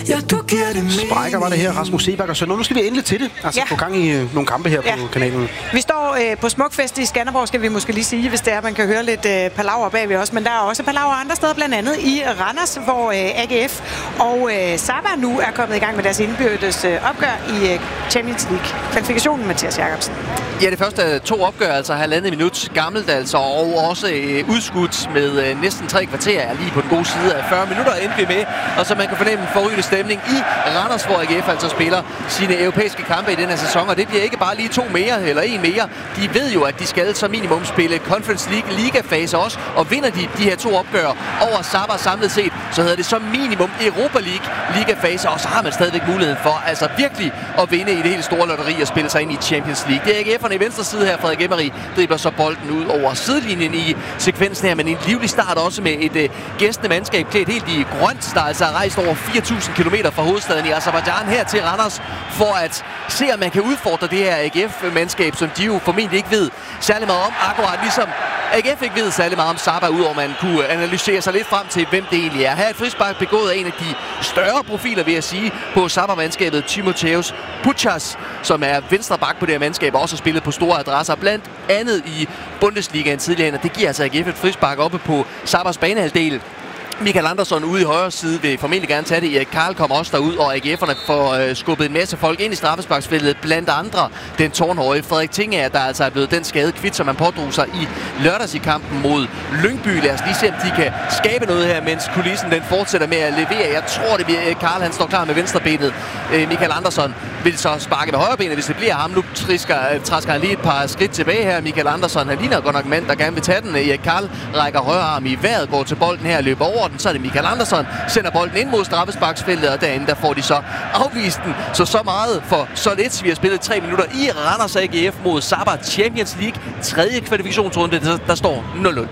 Sprækker var det her, Rasmus Seebach, så nu skal vi endelig til det. Altså få gang i nogle kampe her på kanalen. Vi står på Smukfest i Skanderborg, skal vi måske lige sige, hvis det er, man kan høre lidt palaver bagved os. Men der er også palaver andre steder, blandt andet i Randers, hvor AGF og Saba nu er kommet i gang med deres indbyrdes opgør i Champions League-kvalifikationen, Mathias Jacobsen. Ja, det første 2 opgør, altså 1,5 minut gammelt, altså, og også udskudt med næsten 3 kvarter, er lige på den gode side af 40 minutter endte vi med. Og så man kan fornemme en forrygende stemning i Randers, hvor AGF altså spiller sine europæiske kampe i den her sæson, og det bliver ikke bare lige 2 mere eller 1 mere. De ved jo, at de skal som minimum spille Conference League ligafase også, og vinder de her 2 opgør over Saba samlet set, så hedder det som minimum Europa League ligafase, og så har man stadigvæk muligheden for altså virkelig at vinde i det helt store lotteri og spille sig ind i Champions League. Det er AGF'erne i venstre side her, Frederik Emery dribler så bolden ud over sidelinjen i sekvensen her, men en livlig start også med et gæstende mandskab klædt helt i grønt, der altså har rejst over 4.000 km fra hovedstaden i Aserbajdsjan her til Randers, for at se, om man kan udfordre det her AGF-mandskab, som de jo formentlig ikke ved særlig meget om, akkurat ligesom AGF ikke ved særlig meget om Saba, udover man kunne analysere sig lidt frem til, hvem det egentlig er. Her er et frispark begået af en af de større profiler, vil jeg sige, på Saba-mandskabet, Timotheus Puchas, som er venstre bak på det her mandskab, og også har spillet på store adresser, blandt andet i Bundesligaen tidligere, og det giver altså AGF et frispark oppe på Sabas banehalvdel. Michael Andersson ude i højre side vil formentlig gerne tage det. Erik Karl kommer også derud, og AGF'erne får skubbet en masse folk ind i straffesparksfeltet, blandt andre den tårnhøje Frederik Tingager, der altså er blevet den skade kvit, som man pådrog sig i lørdags i kampen mod Lyngby. Lad os lige se, om de kan skabe noget her, mens kulissen den fortsætter med at levere. Jeg tror, det bliver Karl, han står klar med venstrebenet. Michael Andersson vil så sparke med højrebenet, hvis det bliver ham. Nu træsker han lige et par skridt tilbage her. Michael Andersson, han ligner godt nok mand, der gerne vil tage den. Erik Karl rækker højre arm i vejret, går til bolden her, løber over den. Så er det Michael Andersson, sender bolden ind mod straffesparksfeltet, og derinde der får de så afvist den. Så meget for så lidt. Vi har spillet 3 minutter i Randers AGF mod Saba Champions League. 3. kvalifikationsrunde, der står 0-0.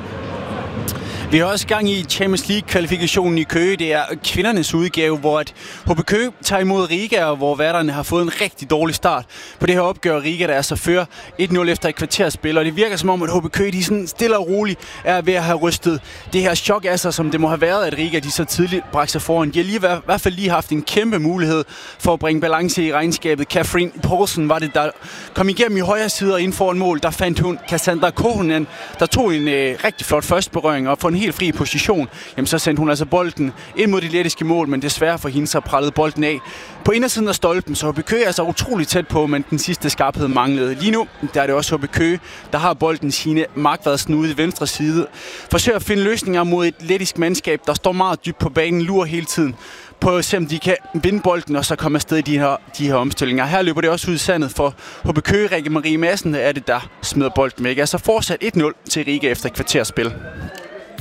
Vi har også gang i Champions League-kvalifikationen i Køge. Det er kvindernes udgave, hvor HB Køge tager imod Riga, og hvor værterne har fået en rigtig dårlig start på det her opgør. Riga, der altså fører 1-0 efter et kvarterspil, og det virker som om, at HB Køge, de sådan stille og roligt er ved at have rystet det her chok af sig, som det må have været, at Riga, de så tidligt bragte sig foran. De har i hvert fald lige haft en kæmpe mulighed for at bringe balance i regnskabet. Catherine Poulsen var det, der kom igennem i højre side og ind foran mål. Der fandt hun Cassandra Kohonen, der tog en rigtig flot første berøring og for en helt fri position. Jamen, så sendte hun altså bolden ind mod det lettiske mål, men desværre for hende så prallede bolden af på indersiden af stolpen, så HB Køge er altså utroligt tæt på, men den sidste skarphed manglede. Lige nu, der er det også HB Køge, der har bolden. Signe Markvadsen ude i venstre side. Forsøger at finde løsninger mod et lettisk mandskab, der står meget dybt på banen, lurer hele tiden på at se, om de kan vinde bolden og så komme afsted i de her omstillinger. Her løber det også ud i sandet for HB Køge. Rikke Marie Madsen er det, der smider bolden væk. Altså fortsat 1-0 til Riga efter et kvarterspil.